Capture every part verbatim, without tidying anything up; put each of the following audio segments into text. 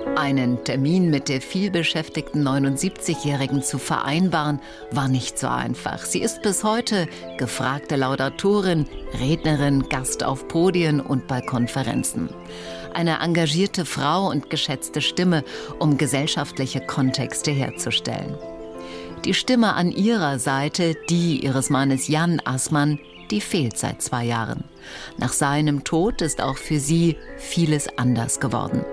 Einen Termin mit der vielbeschäftigten neunundsiebzigjährigen zu vereinbaren, war nicht so einfach. Sie ist bis heute gefragte Laudatorin, Rednerin, Gast auf Podien und bei Konferenzen. Eine engagierte Frau und geschätzte Stimme, um gesellschaftliche Kontexte herzustellen. Die Stimme an ihrer Seite, die ihres Mannes Jan Assmann, die fehlt seit zwei Jahren. Nach seinem Tod ist auch für sie vieles anders geworden.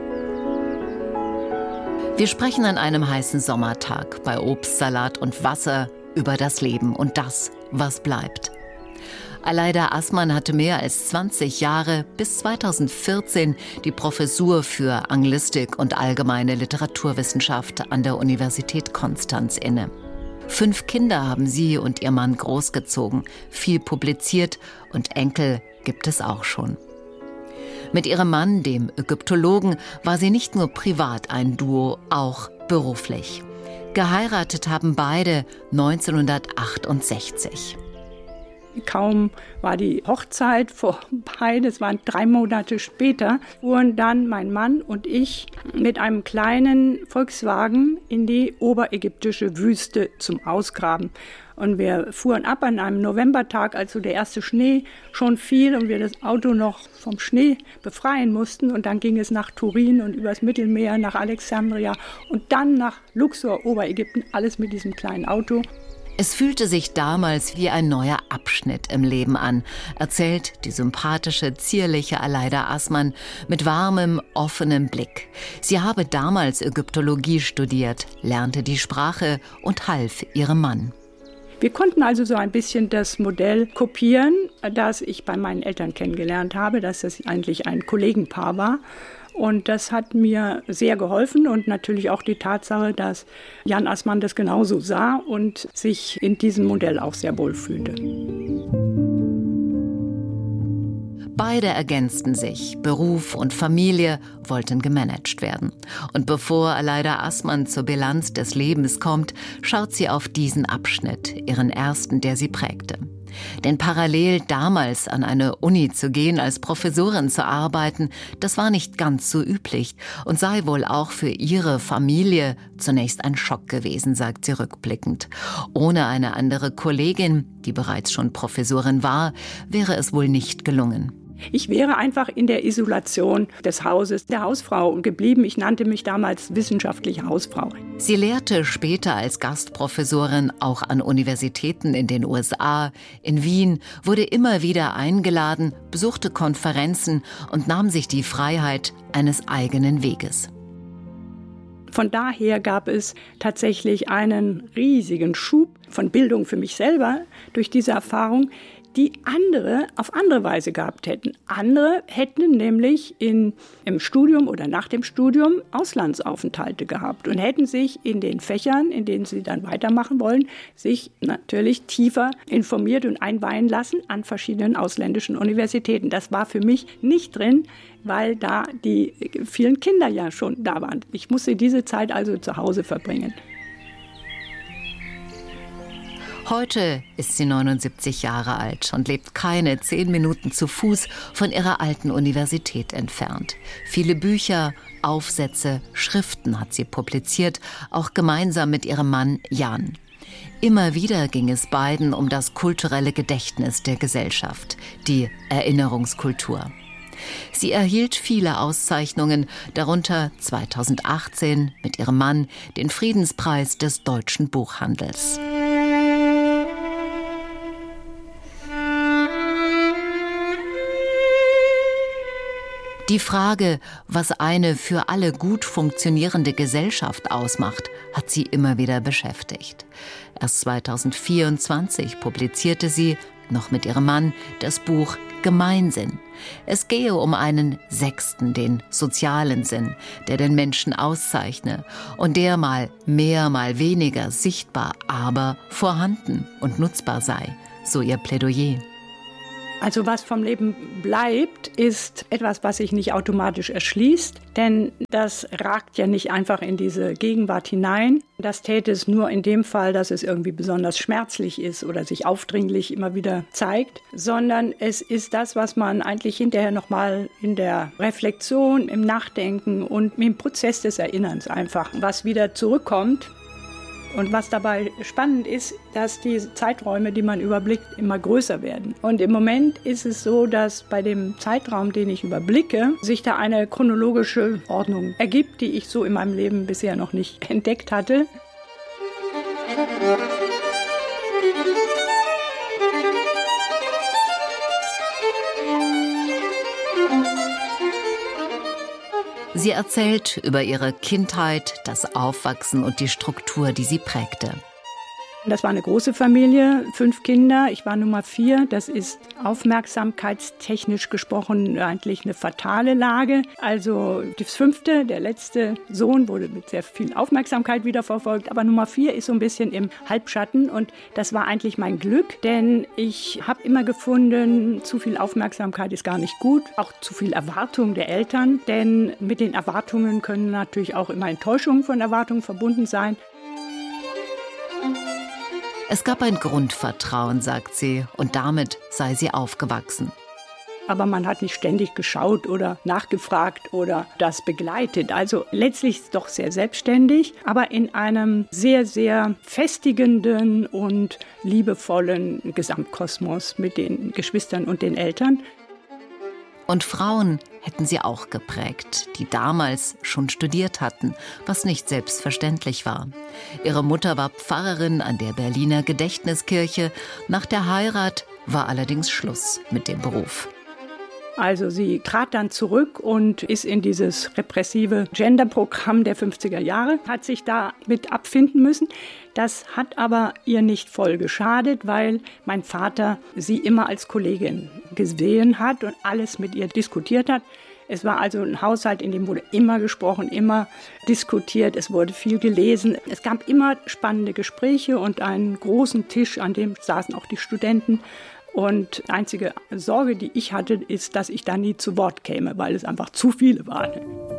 Wir sprechen an einem heißen Sommertag bei Obst, Salat und Wasser über das Leben und das, was bleibt. Aleida Assmann hatte mehr als zwanzig Jahre bis zweitausendvierzehn die Professur für Anglistik und allgemeine Literaturwissenschaft an der Universität Konstanz inne. Fünf Kinder haben sie und ihr Mann großgezogen, viel publiziert und Enkel gibt es auch schon. Mit ihrem Mann, dem Ägyptologen, war sie nicht nur privat ein Duo, auch beruflich. Geheiratet haben beide neunzehnhundertachtundsechzig. Kaum war die Hochzeit vorbei, das waren drei Monate später, fuhren dann mein Mann und ich mit einem kleinen Volkswagen in die oberägyptische Wüste zum Ausgraben. Und wir fuhren ab an einem Novembertag, als so der erste Schnee schon fiel und wir das Auto noch vom Schnee befreien mussten. Und dann ging es nach Turin und übers Mittelmeer nach Alexandria und dann nach Luxor, Oberägypten, alles mit diesem kleinen Auto. Es fühlte sich damals wie ein neuer Abschnitt im Leben an, erzählt die sympathische, zierliche Aleida Assmann mit warmem, offenem Blick. Sie habe damals Ägyptologie studiert, lernte die Sprache und half ihrem Mann. Wir konnten also so ein bisschen das Modell kopieren, das ich bei meinen Eltern kennengelernt habe, dass das eigentlich ein Kollegenpaar war. Und das hat mir sehr geholfen und natürlich auch die Tatsache, dass Jan Assmann das genauso sah und sich in diesem Modell auch sehr wohl fühlte. Beide ergänzten sich. Beruf und Familie wollten gemanagt werden. Und bevor Aleida Assmann zur Bilanz des Lebens kommt, schaut sie auf diesen Abschnitt, ihren ersten, der sie prägte. Denn parallel damals an eine Uni zu gehen, als Professorin zu arbeiten, das war nicht ganz so üblich und sei wohl auch für ihre Familie zunächst ein Schock gewesen, sagt sie rückblickend. Ohne eine andere Kollegin, die bereits schon Professorin war, wäre es wohl nicht gelungen. Ich wäre einfach in der Isolation des Hauses der Hausfrau geblieben. Ich nannte mich damals wissenschaftliche Hausfrau. Sie lehrte später als Gastprofessorin auch an Universitäten in den U S A, in Wien, wurde immer wieder eingeladen, besuchte Konferenzen und nahm sich die Freiheit eines eigenen Weges. Von daher gab es tatsächlich einen riesigen Schub von Bildung für mich selber durch diese Erfahrung, die andere auf andere Weise gehabt hätten. Andere hätten nämlich in, im Studium oder nach dem Studium Auslandsaufenthalte gehabt und hätten sich in den Fächern, in denen sie dann weitermachen wollen, sich natürlich tiefer informiert und einweihen lassen an verschiedenen ausländischen Universitäten. Das war für mich nicht drin, weil da die vielen Kinder ja schon da waren. Ich musste diese Zeit also zu Hause verbringen. Heute ist sie neunundsiebzig Jahre alt und lebt keine zehn Minuten zu Fuß von ihrer alten Universität entfernt. Viele Bücher, Aufsätze, Schriften hat sie publiziert, auch gemeinsam mit ihrem Mann Jan. Immer wieder ging es beiden um das kulturelle Gedächtnis der Gesellschaft, die Erinnerungskultur. Sie erhielt viele Auszeichnungen, darunter zweitausendachtzehn mit ihrem Mann den Friedenspreis des deutschen Buchhandels. Die Frage, was eine für alle gut funktionierende Gesellschaft ausmacht, hat sie immer wieder beschäftigt. Erst zweitausendvierundzwanzig publizierte sie, noch mit ihrem Mann, das Buch Gemeinsinn. Es gehe um einen sechsten, den sozialen Sinn, der den Menschen auszeichne und der mal mehr, mal weniger sichtbar, aber vorhanden und nutzbar sei, so ihr Plädoyer. Also was vom Leben bleibt, ist etwas, was sich nicht automatisch erschließt, denn das ragt ja nicht einfach in diese Gegenwart hinein. Das täte es nur in dem Fall, dass es irgendwie besonders schmerzlich ist oder sich aufdringlich immer wieder zeigt, sondern es ist das, was man eigentlich hinterher nochmal in der Reflexion, im Nachdenken und im Prozess des Erinnerns einfach, was wieder zurückkommt. Und was dabei spannend ist, dass die Zeiträume, die man überblickt, immer größer werden. Und im Moment ist es so, dass bei dem Zeitraum, den ich überblicke, sich da eine chronologische Ordnung ergibt, die ich so in meinem Leben bisher noch nicht entdeckt hatte. Sie erzählt über ihre Kindheit, das Aufwachsen und die Struktur, die sie prägte. Das war eine große Familie, fünf Kinder, ich war Nummer vier. Das ist aufmerksamkeitstechnisch gesprochen eigentlich eine fatale Lage. Also das fünfte, der letzte Sohn, wurde mit sehr viel Aufmerksamkeit wieder verfolgt. Aber Nummer vier ist so ein bisschen im Halbschatten und das war eigentlich mein Glück, denn ich habe immer gefunden, zu viel Aufmerksamkeit ist gar nicht gut. Auch zu viel Erwartung der Eltern, denn mit den Erwartungen können natürlich auch immer Enttäuschungen von Erwartungen verbunden sein. Es gab ein Grundvertrauen, sagt sie, und damit sei sie aufgewachsen. Aber man hat nicht ständig geschaut oder nachgefragt oder das begleitet. Also letztlich doch sehr selbstständig, aber in einem sehr, sehr festigenden und liebevollen Gesamtkosmos mit den Geschwistern und den Eltern. Und Frauen hätten sie auch geprägt, die damals schon studiert hatten, was nicht selbstverständlich war. Ihre Mutter war Pfarrerin an der Berliner Gedächtniskirche. Nach der Heirat war allerdings Schluss mit dem Beruf. Also sie trat dann zurück und ist in dieses repressive Genderprogramm der fünfziger Jahre, hat sich da mit abfinden müssen. Das hat aber ihr nicht voll geschadet, weil mein Vater sie immer als Kollegin gesehen hat und alles mit ihr diskutiert hat. Es war also ein Haushalt, in dem wurde immer gesprochen, immer diskutiert, es wurde viel gelesen. Es gab immer spannende Gespräche und einen großen Tisch, an dem saßen auch die Studenten. Und die einzige Sorge, die ich hatte, ist, dass ich da nie zu Wort käme, weil es einfach zu viele waren.